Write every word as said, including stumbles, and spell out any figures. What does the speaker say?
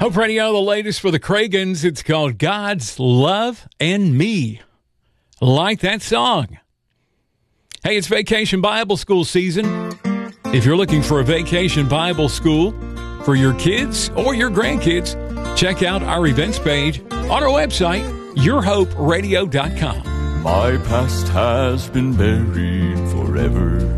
Hope Radio, the latest for the Cragans. It's called God's Love and Me. Like that song. Hey, it's Vacation Bible School season. If you're looking for a vacation Bible school for your kids or your grandkids, check out our events page on our website, your hope radio dot com. My past has been buried forever